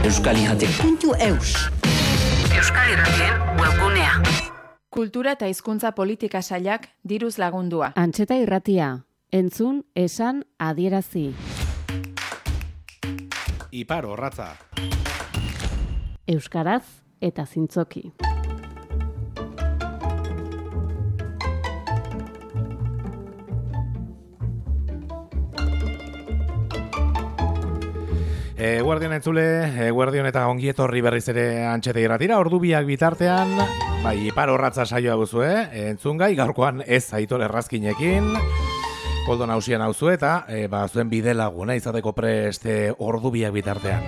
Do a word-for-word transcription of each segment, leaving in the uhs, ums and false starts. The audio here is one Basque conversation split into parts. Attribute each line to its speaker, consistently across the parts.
Speaker 1: Euskalirratik puntu eus.
Speaker 2: Euskal Irratien webgunea.
Speaker 3: Kultura eta hizkuntza politika sailak diruz lagundua.
Speaker 4: Antxeta irratia, entzun, esan, adierazi.
Speaker 5: Ipar orratza.
Speaker 4: Euskaraz eta zintzoki.
Speaker 5: Eguerdion entzule, eguerdion eta ongietorri berriz ere Antxeta irratira, ordu biak bitartean, bai, ipar orratza saioa guzue, entzungai, gaurkoan ez Aitor Errazkinekin, koldo nausian hauzu eta e, ba, zuen bide laguna izateko preste ordu biak bitartean.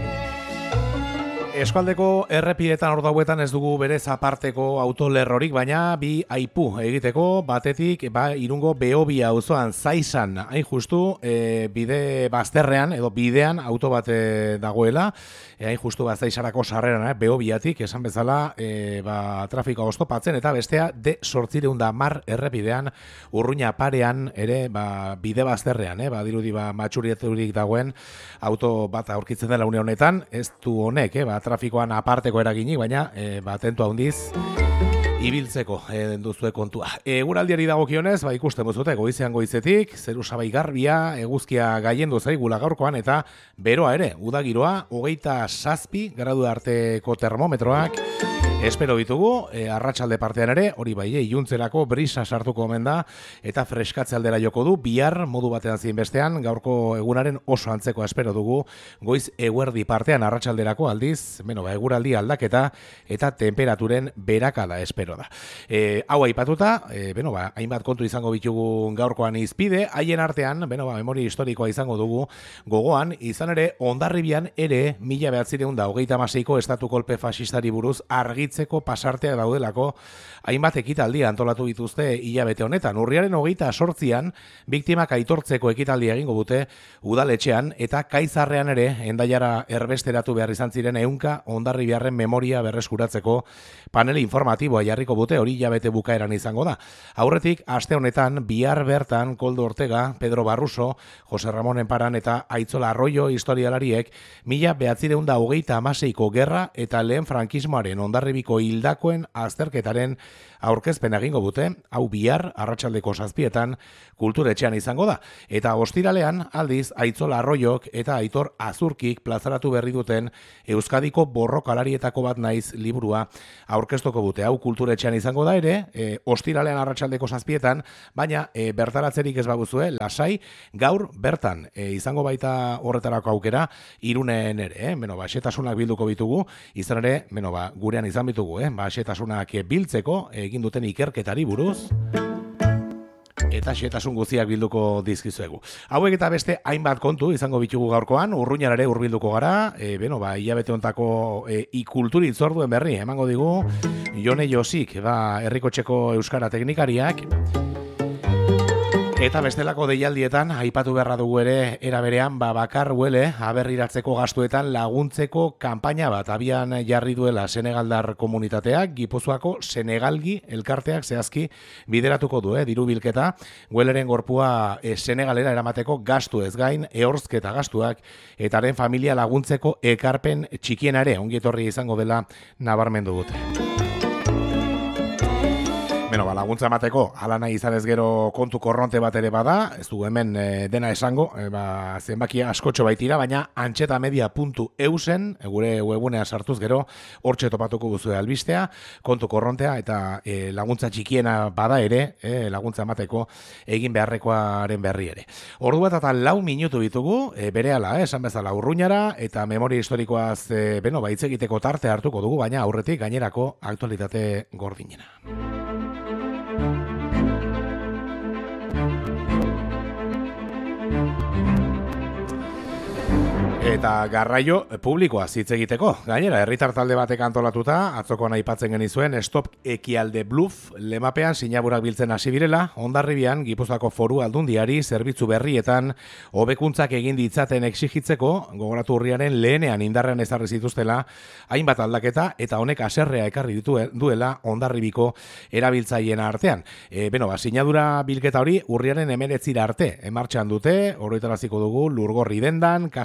Speaker 5: Eskualdeko errepidetan ordu hauetan ez dugu berez aparteko autolerrorik, baina bi aipu egiteko batetik ba, Irungo Behobia auzoan Zaizan, hain justu e, bide bazterrean edo bidean auto bat e, dagoela, e, hain justu ba, Zaizarako sarreran, eh, Behobiatik, esan bezala e, ba, trafikoa oztopatzen eta bestea de zortziehun eta hamar errepidean Urruña parean ere ba, bide bazterrean, eh, ba, dirudi ba, matxurieturik dagoen auto bat aurkitzen dela une honetan, ez du honek, eh, ba, trafikoan aparteko eraginik, baina e, ba, tentu handiz ibiltzeko e, duzue kontua. Eguraldiari dagokionez, ba, ikusten buzute, goizean goizetik, zeru sabai garbia, eguzkia gaiendu zaigula gaurkoan, eta beroa ere, udagiroa, hogeita zazpi gradu arteko termometroak, espero ditugu, e, arratsalde partean ere, hori bai, iluntzerako brisa sartuko omen da, eta freskatze aldera joko du, bihar modu batean zein bestean, gaurko egunaren oso antzeko espero dugu, goiz eguerdi partean arratsalderako aldiz, beno, ba, eguraldi aldaketa, eta temperaturen berakada espero da. E, hau aipatuta, e, beno, ba, hainbat kontu izango bitugu gaurkoan izpide, haien artean, beno, ba, memoria historikoa izango dugu, gogoan, izan ere, Hondarribian ere, mila behatziehun eta hogeita hamaseiko estatu kolpe fasistari buruz argitzeko pasarteak daudelako, hainbat ekitaldi antolatu dituzte hilabete honetan. Urriaren hogeita sortzian, biktimak aitortzeko ekitaldia egingo dute udaletxean, eta Kaizarrean ere, Hendaiara erbesteratu behar izan ziren ehunka Hondarribiarren memoria berreskuratzeko panel informatiboa jarriko dute, hori hilabete bukaeran izango da. Aurretik, aste honetan, bihar bertan Koldo Ortega, Pedro Barruso, Jose Ramon Enparan eta Aitzola Arroyo historialariek mila behatziehun eta hogeita hamaseiko gerra eta lehen frankismoaren Hondarribiko hildakoen azterketaren aurkezpen egingo dute, hau bihar arratsaldeko zazpietan kulturetxean izango da. Eta ostiralean aldiz Aitzola Arroyok eta Aitor Azurkik plazaratu berri duten Euskadiko borrokalarietako bat naiz liburua aurkeztuko dute. Hau kulturetxean izango da ere, e, ostiralean arratsaldeko zazpietan, baina e, bertaratzerik ez baguzue, lasai, gaur bertan e, izango baita horretarako aukera, Irunen ere, eh? Beno, ba, xetasunak bilduko bitugu, izan ere, beno, ba, gurean izan bitugu, eh? Ba, xetasunak biltzeko, egin duten ikerketari buruz, eta xetasun guztiak bilduko dizkizuegu. Hauek eta beste hainbat kontu izango bitugu gaurkoan, Urruñara ere hurbilduko gara, e, beno, ba, hilabete hontako e, ikulturi itzorduen berri, emango digu, Jone Josik, ba, herrikotxeko euskara teknikariak, eta bestelako deialdietan, aipatu beharra dugu ere, era berean, ba, bakar huele, aberriratzeko gastuetan laguntzeko kanpaina bat, abian jarri duela Senegaldar komunitateak, Gipuzkoako Senegalgi elkarteak zehazki bideratuko du, eh, diru bilketa, hueleren gorpua e, Senegalera eramateko gastu ez gain, ehorzketa gastuak, eta haren familia laguntzeko ekarpen txikiena ere, ongietorri izango dela nabarmendu dute. Beno, ba, laguntza emateko, ala nahi izan ez gero kontu korronte bat ere bada, ez du hemen e, dena esango, e, ba, zenbaki askotxo baitira, baina antxetamedia puntu eusen, gure webunea sartuz gero, hortxe topatuko guzue albistea, kontu korrontea, eta e, laguntza txikiena bada ere, e, laguntza emateko egin beharrekoaren berri ere. Ordu bat eta lau minutu ditugu, e, berehala, eh, esan bezala Urruñara, eta memoria historikoaz, e, beno, ba, hitz egiteko tarte hartuko dugu, baina aurretik gainerako aktualitate gordinena. Eta garraio publikoa hitz egiteko. Gainera, herritar talde batek antolatuta, atzokoan aipatzen genizuen Stop Ekialde Bluff lemapean sinaburak biltzen hasi birela, Hondarribian Gipuzkoako Foru Aldundiari zerbitzu berrietan hobekuntzak egin ditzaten exigitzeko, gogoratu urriaren lehenean indarrean ezarri zituztela, hainbat aldaketa eta honek haserrea ekarri ditu duela Hondarribiko erabiltzaileen artean. E, beno, ba, sinadura bilketa hori urriaren hemeretzira arte emartxan dute, horretaraziko dugu Lurgorri dendan, Casa Santa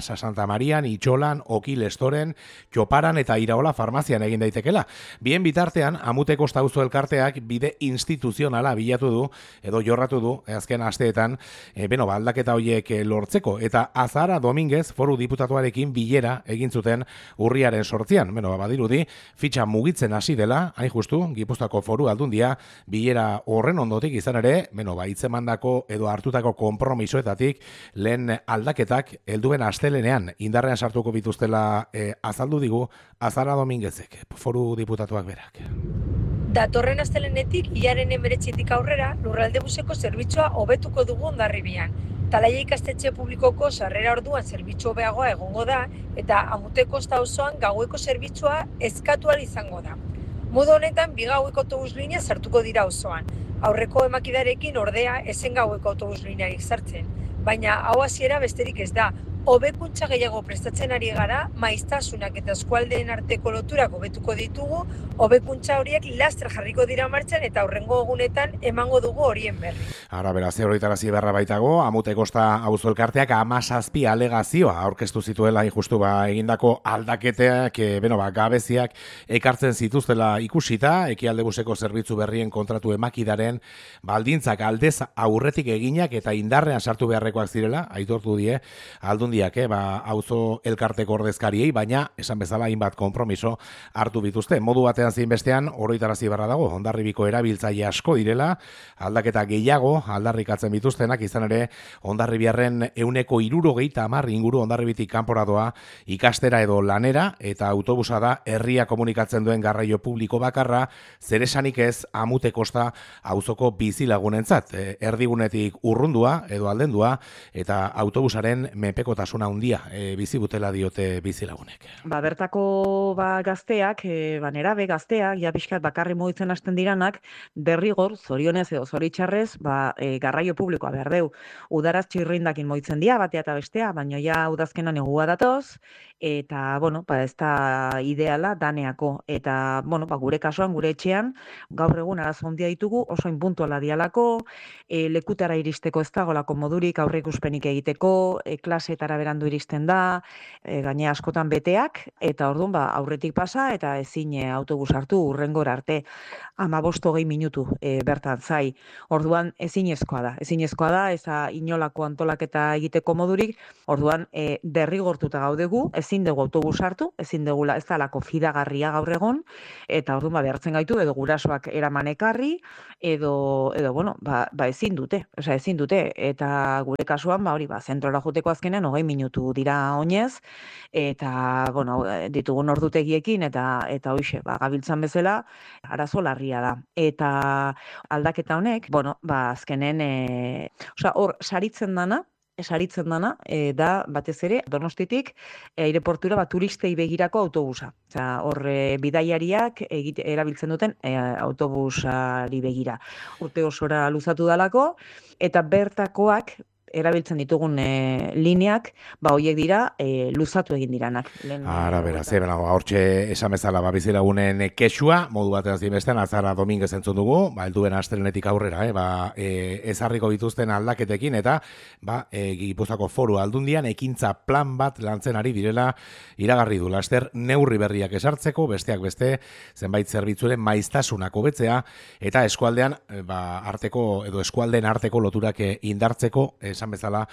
Speaker 5: Marian, Itxolan, Oki Lestoren, Txoparan eta Iraola farmazian egin daitekela. Bien bitartean, Amute Kosta auzo elkarteak bide instituzionala bilatu du, edo jorratu du, azken asteetan, e, beno, aldaketa horiek lortzeko. Eta Azara Dominguez foru diputatuarekin bilera egin zuten urriaren sortzian. Beno, badirudi, fitxa mugitzen hasi dela, hain justu, Gipuzkoako foru aldundia, bilera horren ondotik izan ere, beno, ba, hitzemandako edo hartutako konpromisoetatik lehen aldaketak helduen astelenean indarrean sartuko bituztela e, azaldu digu Azara Dominguezek, foru diputatuak berak.
Speaker 6: Datorren astelenetik, hilaren emeretzitik aurrera, lurralde buseko zerbitzua hobetuko dugu Hondarribian. Talaia ikastetxe publikoko sarrera orduan zerbitzu hobeagoa egongo da, eta Amute Kosta auzoan gaueko zerbitzua eskatu ahal izango da. Modu honetan, bi gaueko autobus linea sartuko dira auzoan. Aurreko emakidarekin ordea ezen gaueko autobus linearik sartzen. Baina hau hasiera besterik ez da. Hobekuntza gehiago prestatzen ari gara, maiztasunak eta eskualdeen arteko loturak hobetuko ditugu, hobekuntza horiek laster jarriko dira martxan eta aurrengo egunetan emango dugu horien berri.
Speaker 5: Ara beraz, horretarazi berra baitago, Amute Kosta auzo elkarteak hamazazpi alegazioa aurkeztu zituela injustu ba egindako aldaketeak, e, beno, ba, gabeziak ekartzen zituztela ikusita, ekialde buseko zerbitzu berrien kontratu emakidaren baldintzak aldez aurretik eginak eta indarrean sartu beharrekoak zirela, aitortu die, aldun diak, eh, ba, auzo elkarteko ordezkariei, baina esan bezala hainbat konpromiso hartu bituzte. Modu batean zein bestean, oroitarazi barra dago, Hondarribiko erabiltzaile asko direla, aldaketa gehiago aldarrikatzen bituztenak, izan ere, Hondarribiarren ehuneko hirurogeita hamar inguru Hondarribitik kanpora doa ikastera edo lanera, eta autobusa da herria komunikatzen duen garraio publiko bakarra, zer esanik ez Amute Kosta auzoko bizilagunentzat, e, erdigunetik urrundua edo aldendua, eta autobusaren menpeko tasuna handia e, bizibutela diote bizilagunek.
Speaker 7: Ba, bertako ba, gazteak, e, ba, nerabe gazteak, ja pixkat bakarri mugitzen hasten diranak, derrigor, zorionez edo zoritxarrez, ba, e, garraio publikoa behar deu. Udaraz txirrindakin mugitzen dira, batea eta bestea, baina ja udazkenan negua datoz, eta, bueno, ba, ez da ideala daneako. Eta, bueno, ba, gure kasuan, gure etxean, gaur egun arazo handia ditugu, oso inpuntuala dialako, e, lekutara iristeko ez dagolako modurik, aurre ikuspenik egiteko, e, klasetara berandu iristen da, e, gaine askotan beteak, eta orduan ba, aurretik pasa, eta ezin e, autobus hartu urrengora arte, hamabost hogei minutu e, bertan zai. Orduan ezinezkoa da, ezinezkoa da, eza inolako antolaketa egiteko modurik, orduan e, derrigortuta gaudegu, ezin dugu autobus hartu, ezin dugula ez dalako fidagarria gaur egon, eta orduan ba, behartzen gaitu, edo gurasoak eraman ekarri, edo, edo bueno, ba, ba ezin dute, osea ezin dute, eta gure kasuan, ba hori, ba, zentrora juteko azkenean hogei minutu dira oinez, eta, bueno, ditugun ordutegiekin, eta eta hoixe, ba, gabiltzan bezala, arazo larria da. Eta aldaketa honek, bueno, ba, azkenen, e, osea, hor, saritzen dana, saritzen dana, e, da batez ere Donostitik e, aireportura bat turistei begirako autobusa. Osea, hor e, bidaiariak egite, erabiltzen duten e, autobusari begira. Urte osora luzatu dalako, eta bertakoak erabiltzen ditugun e, lineak, ba hoiek dira e, luzatu egin diranak.
Speaker 5: Ara, beraz, e, benago, hortxe esan bezala ba, bizilagunen kexua, modu batean zinbestean, Azara Dominguez entzun dugu, ba, helduen astelenetik aurrera, eh, ba, e, ezarriko dituzten aldaketekin, eta ba, e, Gipuzkoako foru aldundian ekintza plan bat lantzen ari direla iragarri du. Laster neurri berriak esartzeko, besteak beste, zenbait zerbitzuren maiztasunak hobetzea, eta eskualdean, e, ba, arteko, edo eskualdeen arteko loturak e, indartzeko, e, esan bezala,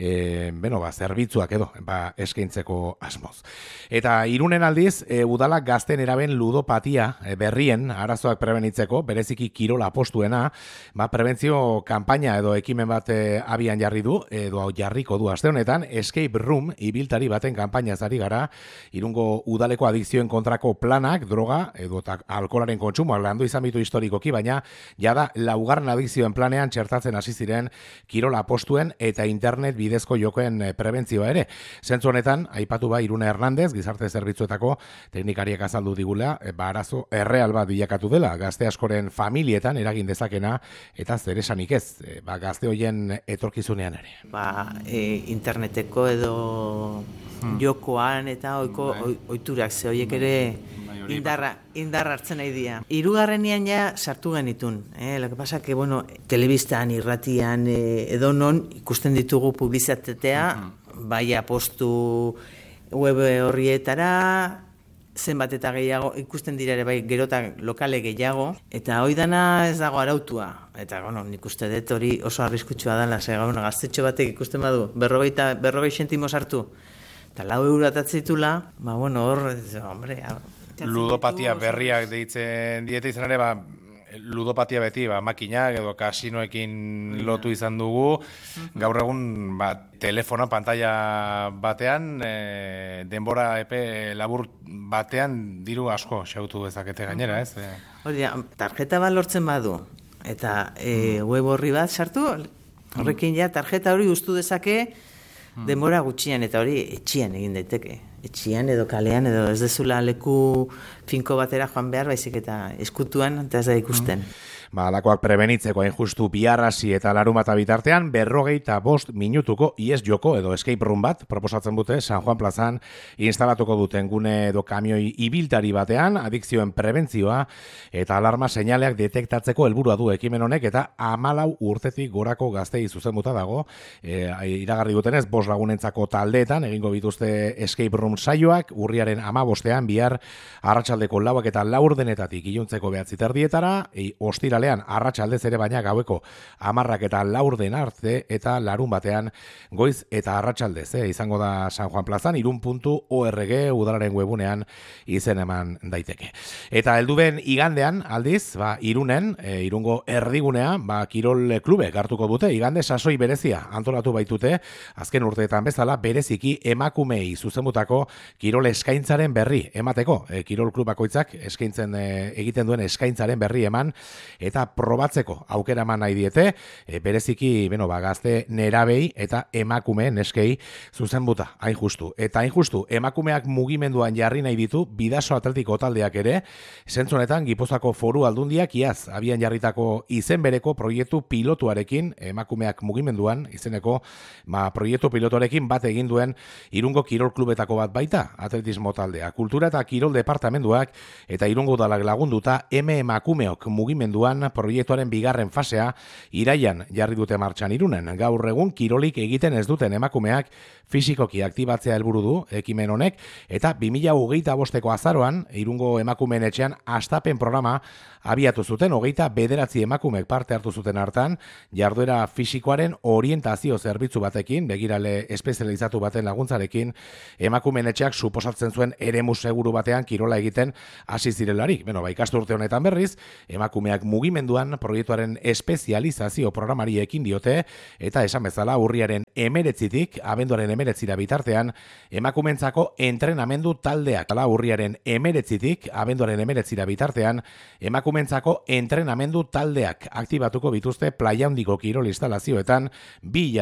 Speaker 5: e, beno, ba, zerbitzuak edo, ba, eskaintzeko asmoz. Eta Irunen aldiz, e, udalak gazten eraben ludopatia e, berrien arazoak prebenitzeko, bereziki kirola postuena, ba, prebentzio kanpaina edo ekimen bat e, abian jarri du, edo jarriko du aste honetan, Escape Room ibiltari baten kanpaina zari gara, Irungo udaleko adikzioen kontrako planak, droga, edo alkoholaren kontsumoa landu izan bitu historikoki, baina jada laugarren adikzioen planean txertatzen hasi ziren kirola postuen eta internet bidezko jokoen prebentzioa ere. Zentzu honetan, aipatu ba Irune Hernandez, gizarte zerbitzuetako teknikariak azaldu digula, ba arazo erreal bat bilakatu dela, gazte askoren familietan eragin dezakena, eta zer esanik ez, ba gazte hoien etorkizunean ere.
Speaker 8: Ba, e, interneteko edo hmm. jokoan eta oiko oiturak ze horiek ere indarra, indarra hartzen nahi dira. Hirugarrenian ja sartu genitun. Eh? Lo que pasa que, bueno, telebistan, irratian, eh, edo non ikusten ditugu publizitatea, uh-huh. bai apostu web horrietara, zenbat eta gehiago, ikusten dira ere bai, gerotan lokale gehiago, eta hoi dana ez dago arautua. Eta, bueno, nik uste dut hori oso arriskutsua dela, ze, bueno, gaztetxo batek ikusten badu, berrogeita, berrogei sentimo sartu, eta lau euro atatzitula, ba, bueno, hor, hombre...
Speaker 5: Ludopatia berriak deitzen diete izan ere, ba, ludopatia beti, ba, makinak edo kasinoekin lotu izan dugu, gaur egun, ba, telefona, pantalla batean, e, denbora epe labur batean diru asko xautu dezakete gainera, ez?
Speaker 8: Hori, tarjeta bat lortzen badu, eta e, web horri bat sartu, horrekin ja, tarjeta hori ustu dezake denbora gutxian, eta hori etxian egin daiteke. Etxian edo kalean edo ez dezula leku finko batera joan behar, baizik eta eskutuan eta ez da ikusten.
Speaker 5: Ba, alakoak prebenitzeko hain justu biharrasi eta larumata bitartean, berrogeita bost minutuko ies joko edo escape room bat proposatzen dute San Juan plazan instalatuko duten gune edo kamioi ibiltari batean, adikzioen prebentzioa eta alarma seinaleak detektatzeko helburua du ekimen honek eta hamalau urtetik gorako gaztei zuzenduta dago, e, iragarri dutenez bost lagunentzako taldeetan egingo bituzte escape room saioak, urriaren hamabostean bihar arratsaldeko lauak eta laurdenetatik iluntzeko behatzi terdietara, e, ostira Lean, arratsaldez ere baina gaueko hamarrak eta laurden arte eta larun batean goiz eta arratsaldez eh, izango da San Juan plazan irun puntu org udalaren webunean izen eman daiteke. Eta helduben igandean aldiz, ba, irunen, e, irungo erdigunea, ba, kirol klube hartuko dute, igande sasoi berezia antolatu baitute, azken urteetan bezala bereziki emakumei zuzenbutako kirol eskaintzaren berri emateko, e, kirol klub bakoitzak eskaintzen e, egiten duen eskaintzaren berri eman eta probatzeko aukera eman nahi diete, e, bereziki, beno, ba, gazte nerabei eta emakume neskei zuzenbuta, hain justu. Eta hain justu, emakumeak mugimenduan jarri nahi ditu, Bidaso Atletiko taldeak ere, zentzunetan Gipuzkoako Foru Aldundiak iaz abian jarritako izen bereko proiektu pilotuarekin, emakumeak mugimenduan, izeneko, ba, proiektu pilotuarekin bat egin duen Irungo Kirol Klubetako bat baita, atletismo taldea. Kultura eta Kirol Departamenduak eta Irungo Udalak lagunduta, eme emakumeok mugimenduan proiektuaren bigarren fasea iraian jarri dute martxan Irunen. Gaur egun kirolik egiten ez duten emakumeak fisikoki aktibatzea helburu du ekimen honek eta bi mila hogeita bosteko azaroan Irungo emakumeen etxean hastapen programa abiatu zuten hogeita bederatzi emakumek parte hartu zuten hartan jarduera fisikoaren orientazio zerbitzu batekin, begirale espezializatu baten laguntzarekin emakumeen etxeak suposatzen zuen eremu seguru batean kirola egiten hasi zirelarik. Beno, ba, ikasturte honetan berriz, emakumeak mugimenduan proiektuaren espezializazio programari ekin diote eta esan bezala urriaren emeretzitik abenduaren emeretzira bitartean emakumentzako entrenamendu taldeak ala urriaren emeretzitik abenduaren emeretzira bitartean emakumentzako entrenamendu taldeak aktibatuko bituzte Playa Handiko kirol instalazioetan bi